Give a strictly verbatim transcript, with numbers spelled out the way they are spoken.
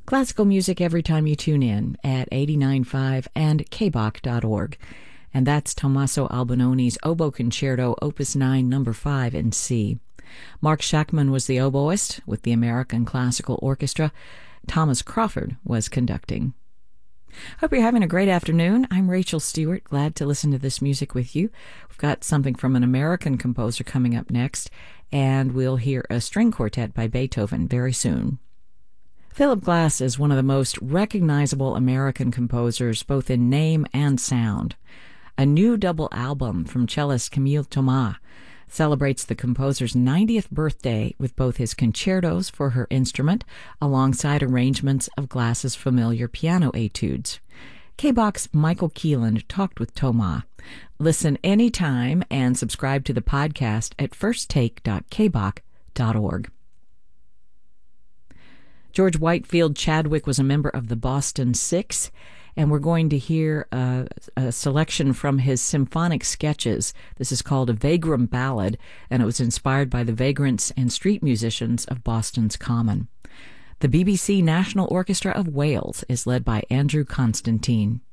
Classical music every time you tune in at eighty-nine point five and k b o c dot org. And that's Tommaso Albinoni's Oboe Concerto, Opus nine, number five in C. Mark Schachman was the oboist with the American Classical Orchestra. Thomas Crawford was conducting. Hope you're having a great afternoon. I'm Rachel Stewart, glad to listen to this music with you. We've got something from an American composer coming up next, and we'll hear a string quartet by Beethoven very soon. Philip Glass is one of the most recognizable American composers, both in name and sound. A new double album from cellist Camille Thomas celebrates the composer's ninetieth birthday with both his concertos for her instrument alongside arrangements of Glass's familiar piano etudes. K B O C's Michael Keeland talked with Thomas. Listen anytime and subscribe to the podcast at first take dot k b o c dot org. George Whitefield Chadwick was a member of the Boston Six, and we're going to hear a, a selection from his symphonic sketches. This is called a Vagrom Ballad, and it was inspired by the vagrants and street musicians of Boston's Common. The B B C National Orchestra of Wales is led by Andrew Constantine.